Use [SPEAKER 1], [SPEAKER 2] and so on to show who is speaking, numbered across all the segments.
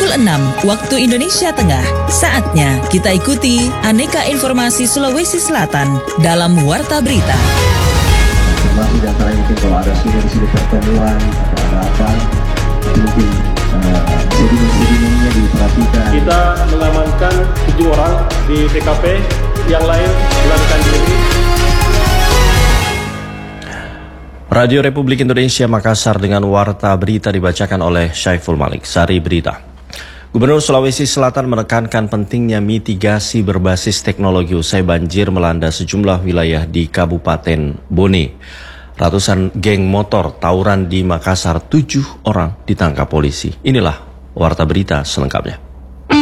[SPEAKER 1] waktu Indonesia Tengah. Saatnya kita ikuti aneka informasi Sulawesi Selatan dalam Warta Berita.
[SPEAKER 2] Masih antara mungkin kalau ada sudi pertemuan atau ada apa, itu mungkin sedimennya diperhatikan.
[SPEAKER 3] Kita mengamankan 7 orang di TKP, yang lain melarikan diri.
[SPEAKER 4] Radio Republik Indonesia Makassar dengan Warta Berita dibacakan oleh Syaiful Malik. Sari Berita. Gubernur Sulawesi Selatan menekankan pentingnya mitigasi berbasis teknologi usai banjir melanda sejumlah wilayah di Kabupaten Bone. Ratusan geng motor tawuran di Makassar, 7 orang ditangkap polisi. Inilah Warta Berita selengkapnya.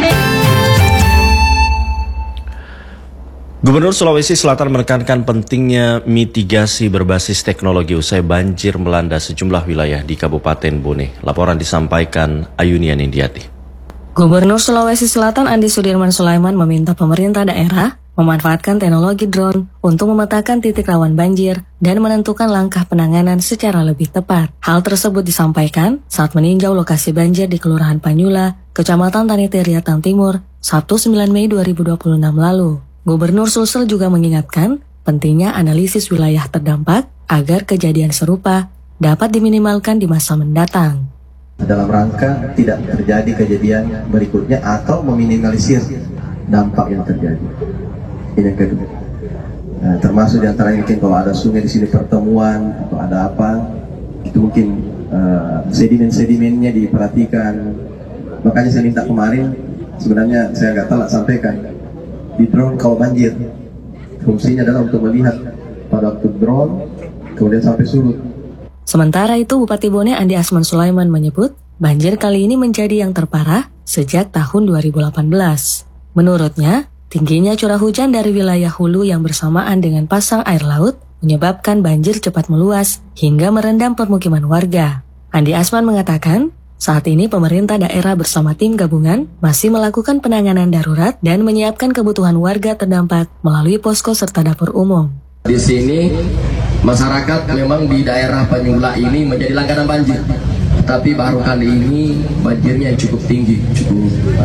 [SPEAKER 4] Gubernur Sulawesi Selatan menekankan pentingnya mitigasi berbasis teknologi usai banjir melanda sejumlah wilayah di Kabupaten Bone. Laporan disampaikan Ayunian Indiati.
[SPEAKER 5] Gubernur Sulawesi Selatan Andi Sudirman Sulaiman meminta pemerintah daerah memanfaatkan teknologi drone untuk memetakan titik rawan banjir dan menentukan langkah penanganan secara lebih tepat. Hal tersebut disampaikan saat meninjau lokasi banjir di Kelurahan Panyula, Kecamatan Tanite Riatan Timur, Sabtu 9 Mei 2026 lalu. Gubernur Sulsel juga mengingatkan pentingnya analisis wilayah terdampak agar kejadian serupa dapat diminimalkan di masa mendatang.
[SPEAKER 2] Dalam rangka tidak terjadi kejadian berikutnya atau meminimalisir dampak yang terjadi. Ini yang kedua. Termasuk diantara mungkin kalau ada sungai di sini pertemuan atau ada apa, itu mungkin sedimen-sedimennya diperhatikan. Makanya saya minta kemarin, sebenarnya saya nggak telat sampaikan. Di drone kalau banjir, fungsinya adalah untuk melihat pada waktu drone, kemudian sampai surut.
[SPEAKER 5] Sementara itu, Bupati Bone Andi Asman Sulaiman menyebut, banjir kali ini menjadi yang terparah sejak tahun 2018. Menurutnya, tingginya curah hujan dari wilayah hulu yang bersamaan dengan pasang air laut menyebabkan banjir cepat meluas hingga merendam permukiman warga. Andi Asman mengatakan, saat ini pemerintah daerah bersama tim gabungan masih melakukan penanganan darurat dan menyiapkan kebutuhan warga terdampak melalui posko serta dapur umum.
[SPEAKER 6] Di sini masyarakat memang di daerah Panyula ini menjadi langganan banjir. Tapi baru kali ini banjirnya cukup tinggi, cukup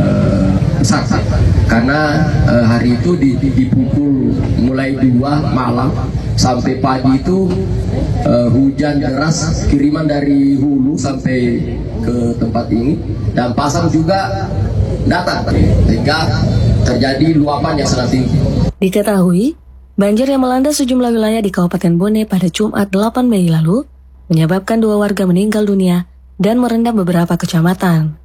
[SPEAKER 6] besar. Karena hari itu dipukul mulai 2 malam sampai pagi itu hujan deras kiriman dari hulu sampai ke tempat ini, dan pasang juga datang sehingga terjadi luapan yang sangat tinggi.
[SPEAKER 5] Diketahui, banjir yang melanda sejumlah wilayah di Kabupaten Bone pada Jumat 8 Mei lalu menyebabkan 2 warga meninggal dunia dan merendam beberapa kecamatan.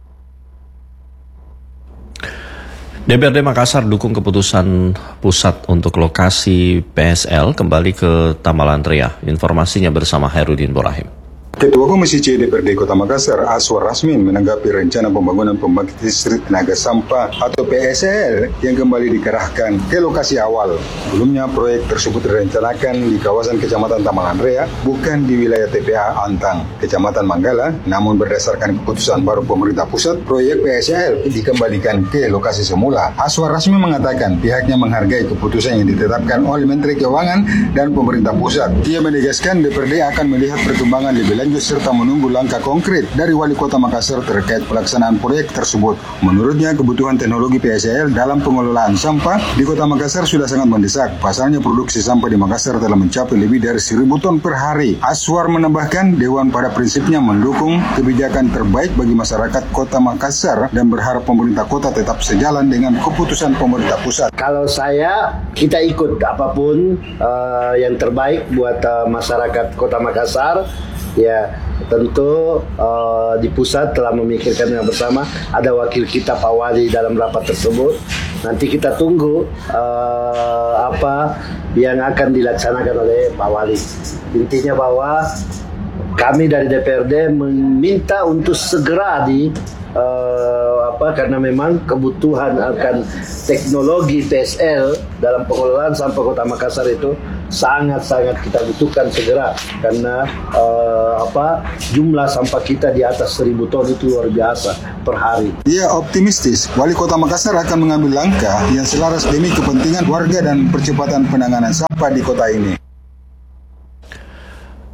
[SPEAKER 4] DPRD Makassar dukung keputusan pusat untuk lokasi PSL kembali ke Tamalan Rea. Informasinya bersama Herudin Borahim.
[SPEAKER 7] Ketua Komisi C DPRD Kota Makassar, Aswar Rasmin, menanggapi rencana pembangunan pembangkit listrik tenaga sampah atau PSL yang kembali dikerahkan ke lokasi awal. Sebelumnya, proyek tersebut direncanakan di kawasan Kecamatan Tamalan Rea, bukan di wilayah TPA Antang, Kecamatan Manggala. Namun berdasarkan keputusan baru pemerintah pusat, proyek PSL dikembalikan ke lokasi semula. Aswar Rasmin mengatakan pihaknya menghargai keputusan yang ditetapkan oleh Menteri Keuangan dan pemerintah pusat. Ia menegaskan DPRD akan melihat perkembangan lebih lanjut serta menunggu langkah konkret dari Wali Kota Makassar terkait pelaksanaan proyek tersebut. Menurutnya, kebutuhan teknologi PSL dalam pengelolaan sampah di Kota Makassar sudah sangat mendesak. Pasalnya, produksi sampah di Makassar telah mencapai lebih dari 1.000 ton per hari. Aswar menambahkan, Dewan pada prinsipnya mendukung kebijakan terbaik bagi masyarakat Kota Makassar dan berharap pemerintah kota tetap sejalan dengan keputusan pemerintah pusat.
[SPEAKER 8] Kalau kita ikut apapun yang terbaik buat masyarakat Kota Makassar. Ya, tentu di pusat telah memikirkan yang bersama. Ada wakil kita Pak Wali dalam rapat tersebut. Nanti kita tunggu apa yang akan dilaksanakan oleh Pak Wali. Intinya bahwa kami dari DPRD meminta untuk segera karena memang kebutuhan akan teknologi PSL dalam pengelolaan sampah Kota Makassar itu sangat-sangat kita butuhkan segera, karena jumlah sampah kita di atas 1.000 ton itu luar biasa per hari.
[SPEAKER 7] Ia optimistis Wali Kota Makassar akan mengambil langkah yang selaras demi kepentingan warga dan percepatan penanganan sampah di kota ini.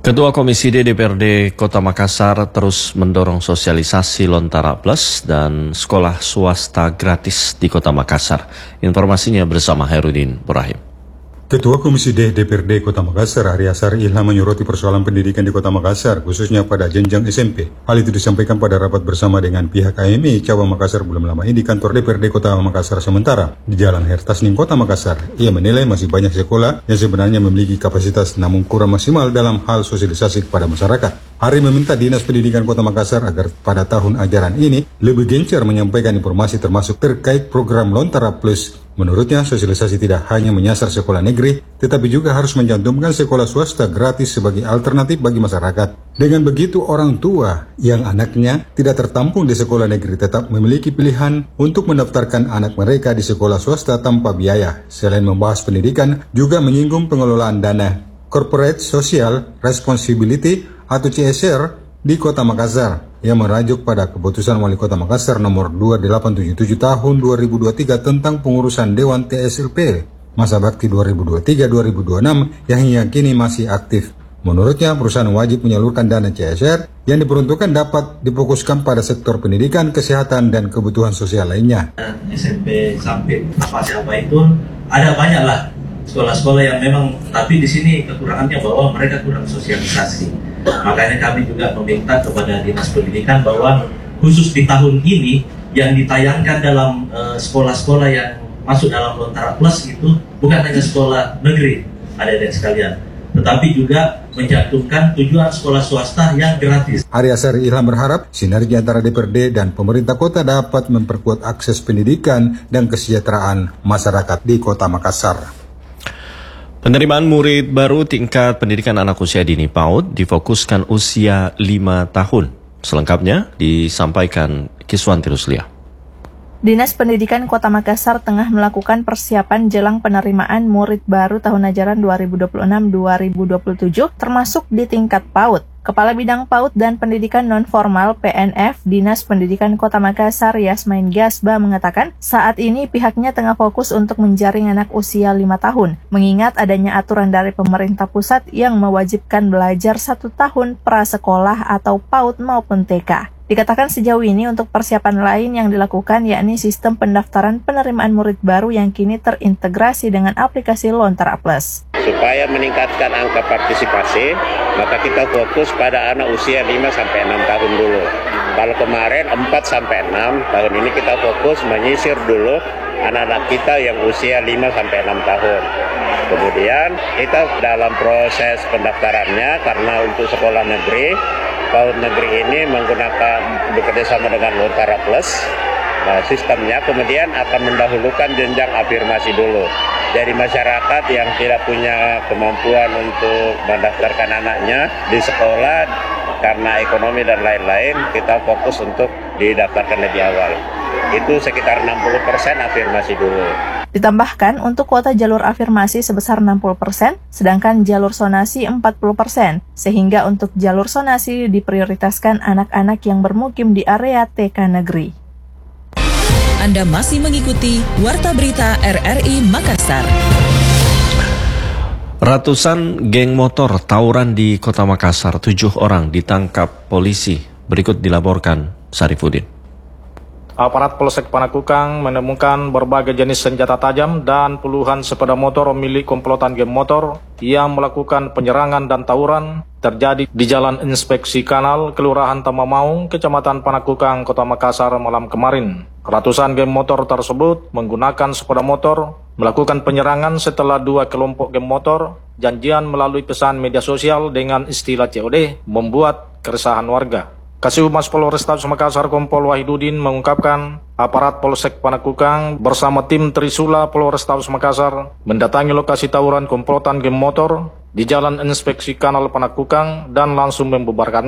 [SPEAKER 4] Ketua Komisi D DPRD Kota Makassar terus mendorong sosialisasi Lontara Plus dan sekolah swasta gratis di Kota Makassar. Informasinya bersama Herudin Burahim.
[SPEAKER 7] Ketua Komisi D DPRD Kota Makassar, Arya Sari Ilham menyoroti persoalan pendidikan di Kota Makassar, khususnya pada jenjang SMP. Hal itu disampaikan pada rapat bersama dengan pihak AMI Cabang Makassar belum lama ini di kantor DPRD Kota Makassar sementara di Jalan Hertasning Kota Makassar. Ia menilai masih banyak sekolah yang sebenarnya memiliki kapasitas namun kurang maksimal dalam hal sosialisasi kepada masyarakat. Ari meminta Dinas Pendidikan Kota Makassar agar pada tahun ajaran ini lebih gencar menyampaikan informasi termasuk terkait program Lontara Plus. Menurutnya, sosialisasi tidak hanya menyasar sekolah negeri, tetapi juga harus mencantumkan sekolah swasta gratis sebagai alternatif bagi masyarakat. Dengan begitu, orang tua yang anaknya tidak tertampung di sekolah negeri tetap memiliki pilihan untuk mendaftarkan anak mereka di sekolah swasta tanpa biaya. Selain membahas pendidikan, juga menyinggung pengelolaan dana Corporate Social Responsibility atau CSR di Kota Makassar yang merajuk pada keputusan Wali Kota Makassar nomor 2877 tahun 2023 tentang pengurusan Dewan TSLP masa bakti 2023-2026 yang hingga kini masih aktif. Menurutnya, perusahaan wajib menyalurkan dana CSR yang diperuntukkan dapat difokuskan pada sektor pendidikan, kesehatan, dan kebutuhan sosial lainnya.
[SPEAKER 9] SMP sampai apa itu ada banyaklah sekolah-sekolah yang memang, tapi di sini kekurangannya bahwa mereka kurang sosialisasi. Makanya kami juga meminta kepada Dinas Pendidikan bahwa khusus di tahun ini yang ditayangkan dalam sekolah-sekolah yang masuk dalam Lontara Plus itu bukan hanya sekolah negeri, adik-adik sekalian, tetapi juga mencantumkan tujuan sekolah swasta yang gratis.
[SPEAKER 7] Arya Sari Ilham berharap sinergi antara DPRD dan pemerintah kota dapat memperkuat akses pendidikan dan kesejahteraan masyarakat di Kota Makassar.
[SPEAKER 4] Penerimaan murid baru tingkat pendidikan anak usia dini PAUD difokuskan usia 5 tahun. Selengkapnya disampaikan Kiswanti Ruslia.
[SPEAKER 10] Dinas Pendidikan Kota Makassar tengah melakukan persiapan jelang penerimaan murid baru tahun ajaran 2026-2027 termasuk di tingkat PAUD. Kepala Bidang PAUD dan Pendidikan Non-Formal PNF Dinas Pendidikan Kota Makassar Yasmain Gasba mengatakan saat ini pihaknya tengah fokus untuk menjaring anak usia 5 tahun, mengingat adanya aturan dari pemerintah pusat yang mewajibkan belajar 1 tahun prasekolah atau PAUD maupun TK. Dikatakan sejauh ini untuk persiapan lain yang dilakukan yakni sistem pendaftaran penerimaan murid baru yang kini terintegrasi dengan aplikasi Lontara Plus.
[SPEAKER 11] Supaya meningkatkan angka partisipasi, maka kita fokus pada anak usia 5-6 tahun dulu. Kalau kemarin 4-6 tahun ini kita fokus menyisir dulu anak-anak kita yang usia 5-6 tahun. Kemudian kita dalam proses pendaftarannya karena untuk sekolah negeri, PAUD negeri ini menggunakan bekerjasama dengan Lontara Plus. Nah, sistemnya kemudian akan mendahulukan jenjang afirmasi dulu. Dari masyarakat yang tidak punya kemampuan untuk mendaftarkan anaknya di sekolah karena ekonomi dan lain-lain, kita fokus untuk didaftarkan lebih awal. Itu sekitar 60% afirmasi dulu.
[SPEAKER 10] Ditambahkan untuk kuota jalur afirmasi sebesar 60%, sedangkan jalur sonasi 40%, sehingga untuk jalur sonasi diprioritaskan anak-anak yang bermukim di area TK negeri.
[SPEAKER 1] Anda masih mengikuti Warta Berita RRI Makassar.
[SPEAKER 4] Ratusan geng motor tawuran di Kota Makassar, 7 orang ditangkap polisi. Berikut dilaporkan Sarifudin.
[SPEAKER 3] Aparat Polsek Panakukang menemukan berbagai jenis senjata tajam dan puluhan sepeda motor milik komplotan geng motor yang melakukan penyerangan dan tawuran terjadi di Jalan Inspeksi Kanal, Kelurahan Tamamaung, Kecamatan Panakukang, Kota Makassar malam kemarin. Ratusan geng motor tersebut menggunakan sepeda motor melakukan penyerangan setelah 2 kelompok geng motor janjian melalui pesan media sosial dengan istilah COD membuat keresahan warga. Kasih Humas Polrestabes Makassar Kompol Wahidudin mengungkapkan aparat Polsek Panakukang bersama tim Trisula Polrestabes Makassar mendatangi lokasi tawuran komplotan geng motor di Jalan Inspeksi Kanal Panakukang dan langsung membubarkannya.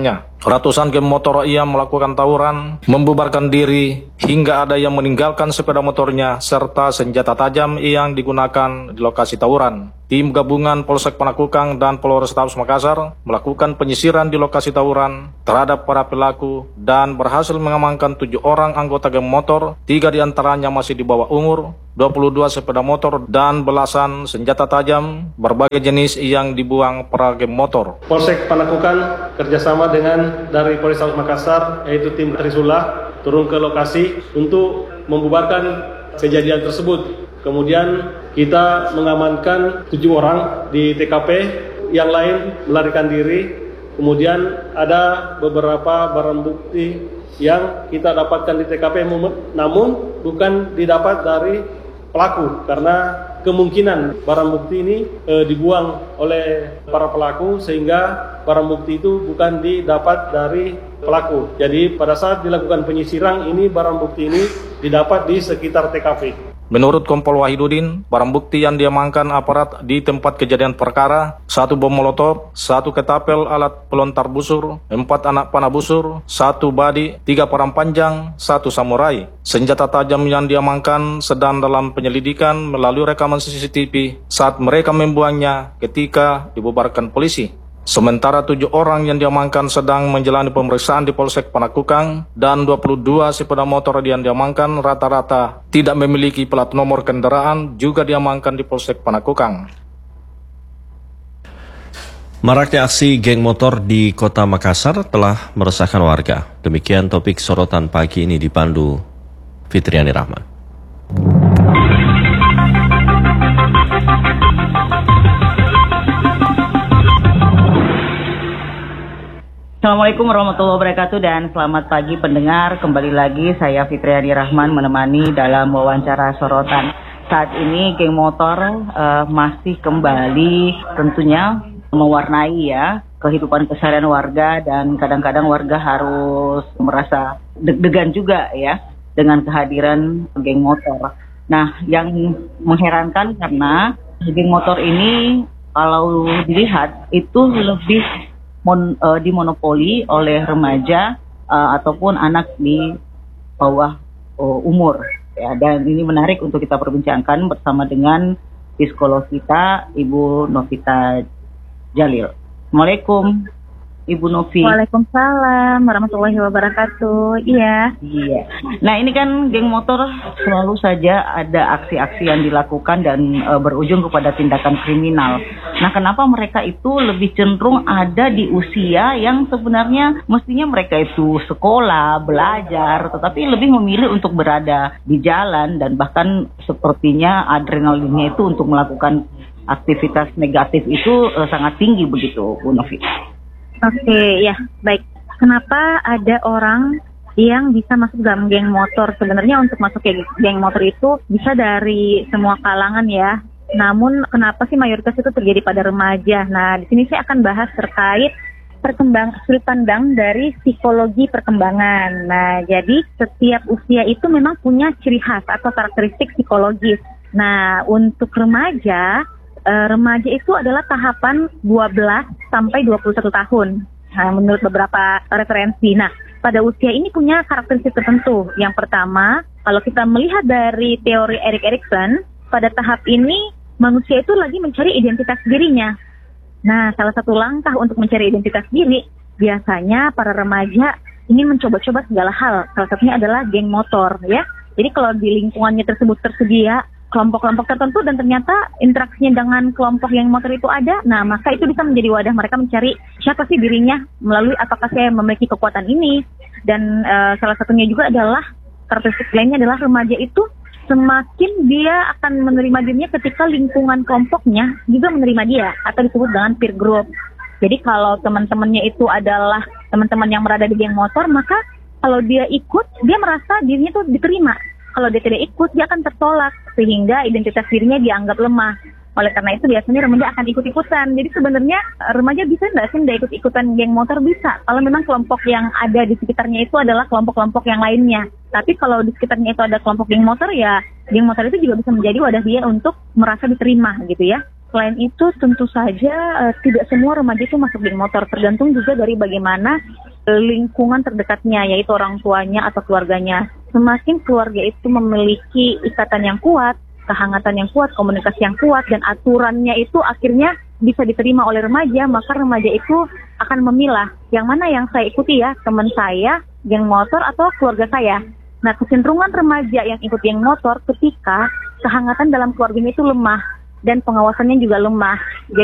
[SPEAKER 3] Ratusan geng motor yang melakukan tawuran, membubarkan diri, hingga ada yang meninggalkan sepeda motornya serta senjata tajam yang digunakan di lokasi tawuran. Tim gabungan Polsek Panakukang dan Polrestabes Makassar melakukan penyisiran di lokasi tawuran terhadap para pelaku dan berhasil mengamankan 7 orang anggota geng motor, 3 diantaranya masih di bawah umur, 22 sepeda motor dan belasan senjata tajam berbagai jenis yang dibuang para geng motor.
[SPEAKER 12] Polsek Panakukang kerjasama dengan dari Polrestabes Makassar, yaitu tim Trisula, turun ke lokasi untuk membubarkan kejadian tersebut. Kemudian kita mengamankan 7 orang di TKP, yang lain melarikan diri. Kemudian ada beberapa barang bukti yang kita dapatkan di TKP, namun bukan didapat dari pelaku karena kemungkinan barang bukti ini dibuang oleh para pelaku sehingga barang bukti itu bukan didapat dari pelaku. Jadi pada saat dilakukan penyisiran ini barang bukti ini didapat di sekitar TKP.
[SPEAKER 3] Menurut Kompol Wahidudin, barang bukti yang diamankan aparat di tempat kejadian perkara, 1 bom molotov, 1 ketapel alat pelontar busur, 4 anak panah busur, 1 badi, 3 parang panjang, 1 samurai. Senjata tajam yang diamankan sedang dalam penyelidikan melalui rekaman CCTV saat mereka membuangnya ketika dibubarkan polisi. Sementara 7 orang yang diamankan sedang menjalani pemeriksaan di Polsek Panakukang dan 22 sepeda motor yang diamankan rata-rata tidak memiliki plat nomor kendaraan juga diamankan di Polsek Panakukang.
[SPEAKER 4] Maraknya aksi geng motor di Kota Makassar telah meresahkan warga. Demikian topik sorotan pagi ini dipandu Fitriani Rahman.
[SPEAKER 13] Assalamualaikum warahmatullahi wabarakatuh dan selamat pagi pendengar. Kembali lagi saya Fitriani Rahman menemani dalam wawancara sorotan. Saat ini geng motor masih kembali tentunya mewarnai ya kehidupan keseharian warga dan kadang-kadang warga harus merasa deg-degan juga ya dengan kehadiran geng motor. Nah, yang mengherankan karena geng motor ini kalau dilihat itu lebih dimonopoli oleh remaja ataupun anak di bawah umur ya, dan ini menarik untuk kita perbincangkan bersama dengan psikolog kita Ibu Novita Jalil. Assalamualaikum Ibu Novi.
[SPEAKER 14] Waalaikumsalam warahmatullahi wabarakatuh. Iya.
[SPEAKER 13] Nah, ini kan geng motor selalu saja ada aksi-aksi yang dilakukan dan berujung kepada tindakan kriminal. Nah, kenapa mereka itu lebih cenderung ada di usia yang sebenarnya mestinya mereka itu sekolah, belajar, tetapi lebih memilih untuk berada di jalan dan bahkan sepertinya adrenalinnya itu untuk melakukan aktivitas negatif itu sangat tinggi begitu, Bu Novi.
[SPEAKER 14] Oke, ya, baik. Kenapa ada orang yang bisa masuk dalam geng motor? Sebenarnya untuk masuk ke geng motor itu bisa dari semua kalangan ya. Namun kenapa sih mayoritas itu terjadi pada remaja? Nah, di sini saya akan bahas terkait sudut pandang dari psikologi perkembangan. Nah, jadi setiap usia itu memang punya ciri khas atau karakteristik psikologis. Nah, untuk remaja itu adalah tahapan 12 sampai 21 tahun. Nah, menurut beberapa referensi. Nah, pada usia ini punya karakteristik tertentu. Yang pertama, kalau kita melihat dari teori Erik Erikson, pada tahap ini manusia itu lagi mencari identitas dirinya. Nah, salah satu langkah untuk mencari identitas diri, biasanya para remaja ingin mencoba-coba segala hal. Salah satunya adalah geng motor, ya. Jadi kalau di lingkungannya tersebut tersedia kelompok-kelompok tertentu dan ternyata interaksinya dengan kelompok yang motor itu ada, nah maka itu bisa menjadi wadah mereka mencari siapa sih dirinya melalui apakah saya memiliki kekuatan ini. Dan salah satunya juga adalah karakteristik lainnya adalah remaja itu semakin dia akan menerima dirinya ketika lingkungan kelompoknya juga menerima dia atau disebut dengan peer group. Jadi kalau teman-temannya itu adalah teman-teman yang berada di geng motor, maka kalau dia ikut, dia merasa dirinya itu diterima. Kalau dia tidak ikut, dia akan tertolak sehingga identitas dirinya dianggap lemah. Oleh karena itu biasanya remaja akan ikut-ikutan. Jadi sebenarnya remaja bisa nggak sih nggak ikut-ikutan geng motor? Bisa. Kalau memang kelompok yang ada di sekitarnya itu adalah kelompok-kelompok yang lainnya. Tapi kalau di sekitarnya itu ada kelompok geng motor, ya geng motor itu juga bisa menjadi wadah dia untuk merasa diterima gitu ya. Selain itu tentu saja tidak semua remaja itu masuk geng motor. Tergantung juga dari bagaimana lingkungan terdekatnya, yaitu orang tuanya atau keluarganya. Semakin keluarga itu memiliki ikatan yang kuat, kehangatan yang kuat, komunikasi yang kuat, dan aturannya itu akhirnya bisa diterima oleh remaja, maka remaja itu akan memilah yang mana yang saya ikuti ya, teman saya, geng motor, atau keluarga saya. Nah, kecenderungan remaja yang ikut geng motor ketika kehangatan dalam keluarganya itu lemah dan pengawasannya juga lemah.